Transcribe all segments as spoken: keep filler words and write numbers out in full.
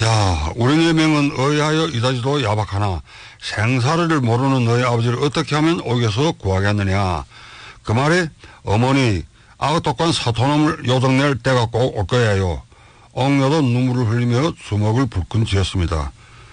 야, 우리네 명은 의하여 이다지도 야박하나 생사를 모르는 너희 아버지를 어떻게 하면 옥에서 구하겠느냐. 그 말에 어머니 아그똑한 사토놈을 요정낼 때가 꼭 올 거예요. 옥녀도 눈물을 흘리며 주먹을 불끈 쥐었습니다.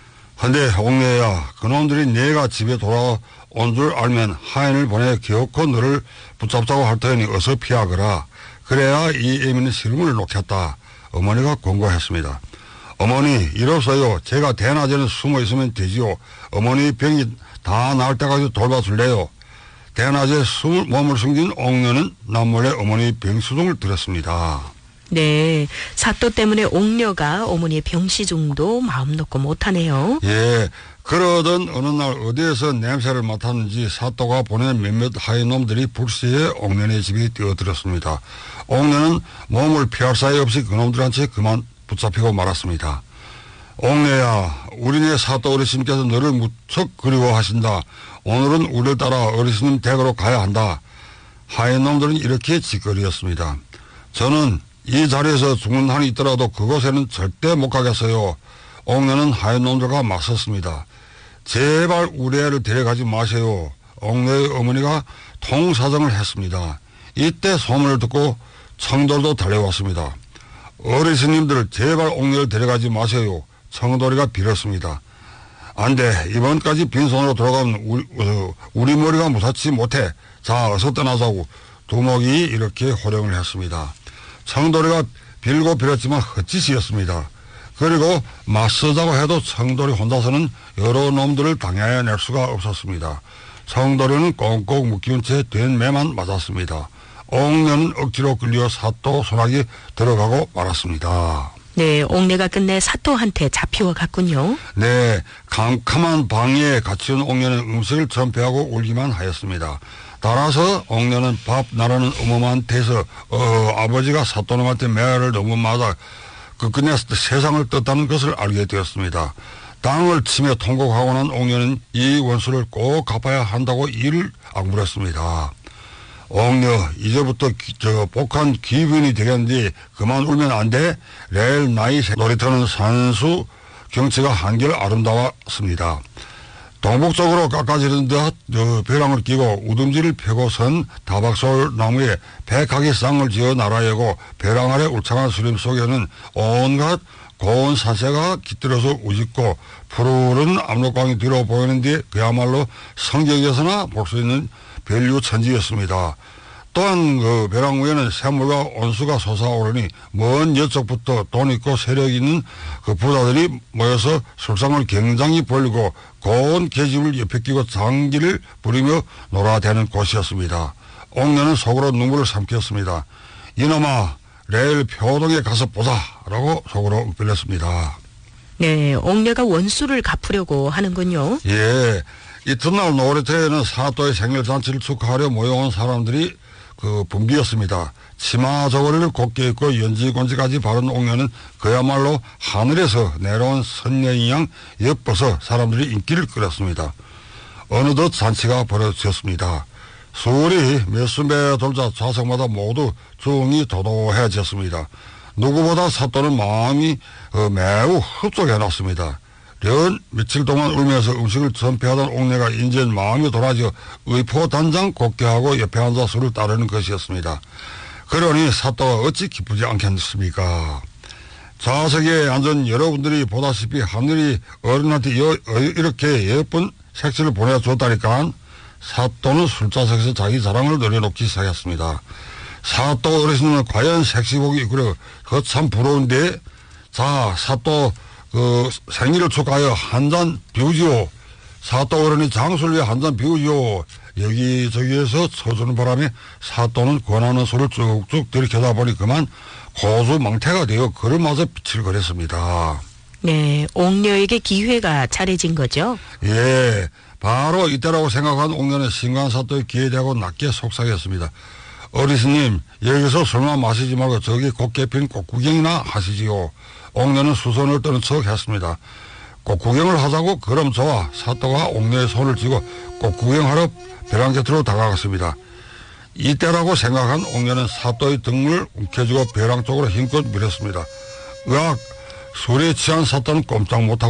근데 옥녀야, 그놈들이 내가 집에 돌아온 줄 알면 하인을 보내 기어코 너를 붙잡자고 할 테니 어서 피하거라. 그래야 이 애미는 시름을 놓겠다. 어머니가 권고했습니다. 어머니, 이로써요. 제가 대낮에는 숨어 있으면 되지요. 어머니 병이 다 나을 때까지 돌봐줄래요. 대낮에 숨을, 몸을 숨긴 옥녀는 남몰래 어머니 병수종을 들었습니다. 네, 사또 때문에 옥녀가 어머니의 병시중도 마음 놓고 못하네요. 예, 그러던 어느 날 어디에서 냄새를 맡았는지 사또가 보낸 몇몇 하인놈들이 불시에 옥녀네 집에 뛰어들었습니다. 옥녀는 몸을 피할 사이 없이 그놈들한테 그만 붙잡히고 말았습니다. 옥녀야, 우리네 사또 어르신께서 너를 무척 그리워하신다. 오늘은 우리를 따라 어르신님 댁으로 가야 한다. 하인놈들은 이렇게 짓거리였습니다. 저는 이 자리에서 죽는 한이 있더라도 그곳에는 절대 못 가겠어요. 옥녀는 하인놈들과 맞섰습니다. 제발 우리 애를 데려가지 마세요. 옥녀의 어머니가 통사정을 했습니다. 이때 소문을 듣고 청돌도 달려왔습니다. 어르신님들 제발 옥녀를 데려가지 마세요. 청돌이가 빌었습니다. 안 돼. 이번까지 빈손으로 돌아가면 우리, 어, 우리 머리가 무사치 못해. 자, 어서 떠나자고 두목이 이렇게 호령을 했습니다. 청돌이가 빌고 빌었지만 헛짓이었습니다. 그리고 맞서자고 해도 청돌이 혼자서는 여러 놈들을 당해낼 수가 없었습니다. 청돌이는 꽁꽁 묶인 채 된 매만 맞았습니다. 옥녀는 억지로 끌려 사또 소나기에 들어가고 말았습니다. 네, 옥녀가 끝내 사또한테 잡혀갔군요. 네, 캄캄한 방에 갇힌 옥녀는 음식을 전폐하고 울기만 하였습니다. 따라서 옥녀는 밥 나라는 어머만 대서 어, 아버지가 사또놈한테 매를 너무 맞아 그 끝내 세상을 떴다는 것을 알게 되었습니다. 땅을 치며 통곡하고 난 옥녀는 이 원수를 꼭 갚아야 한다고 이를 악물었습니다. 옥녀, 이제부터 기, 저 복한 기분이 되겠는데 그만 울면 안 돼? 레일 나이 놀이터는 산수 경치가 한결 아름다웠습니다. 동북쪽으로 깎아지른 듯 벼랑을 끼고 우둥지를 펴고선 다박솔 나무에 백하게 쌍을 지어 날아여고 벼랑 아래 울창한 수림 속에는 온갖 고운 산새가 깃들어서 우짖고 푸르른 압록강이 뒤로 보이는데 그야말로 성경에서나 볼 수 있는 벨류천지였습니다. 또한 그 벼랑 위에는 샘물과 온수가 솟아오르니 먼 여쪽부터 돈 있고 세력 있는 그 부자들이 모여서 술상을 굉장히 벌리고 고운 계집을 옆에 끼고 장기를 부리며 놀아대는 곳이었습니다. 옥녀는 속으로 눈물을 삼켰습니다. 이놈아, 내일 표동에 가서 보자 라고 속으로 빌렸습니다. 네, 옥녀가 원수를 갚으려고 하는군요. 예, 이튿날 놀이터에는 사또의 생일잔치를 축하하려 모여온 사람들이 그 붐비었습니다. 치마 저고리를 곱게 입고 연지곤지까지 바른 옥녀는 그야말로 하늘에서 내려온 선녀인 양 예뻐서 사람들이 인기를 끌었습니다. 어느덧 잔치가 벌어졌습니다. 수월이 몇 순배 돌자 좌석마다 모두 중이 도도해졌습니다. 누구보다 사또는 마음이 어, 매우 흡족해놨습니다. 연 며칠 동안 울면서 음식을 전폐하던 옥녀가 인제는 마음이 돌아져 의포단장 곱게하고 옆에 앉아 술을 따르는 것이었습니다. 그러니 사또가 어찌 기쁘지 않겠습니까? 좌석에 앉은 여러분들이 보다시피 하늘이 어른한테 여, 어, 이렇게 예쁜 색시를 보내줬다니까. 사또는 술자석에서 자기 자랑을 내려놓기 시작했습니다. 사또 어르신은 과연 색시복이 그래 그거 참 부러운데. 자, 사또 그 생일을 축하하여 한 잔 비우지요. 사또 어른이 장수를 위해 한 잔 비우지요. 여기저기에서 쳐주는 바람에 사또는 권하는 술을 쭉쭉 들이켜다 보니 그만 고수망태가 되어 걸음마저 빛을 거렸습니다. 네, 옥녀에게 기회가 차려진 거죠? 예, 바로 이때라고 생각한 옥녀는 신관사또의 기회되고 낮게 속삭였습니다. 어르신님, 여기서 술만 마시지 말고 저기 곱게 핀 꽃구경이나 하시지요. 옥녀는 수선을 떠는 척 했습니다. 꽃구경을 하자고? 그럼 좋아. 사또가 옥녀의 손을 쥐고 꽃구경하러 벼랑 곁으로 다가갔습니다. 이때라고 생각한 옥녀는 사또의 등을 움켜쥐고 벼랑 쪽으로 힘껏 밀었습니다. 으악! 술에 취한 사또는 꼼짝 못하고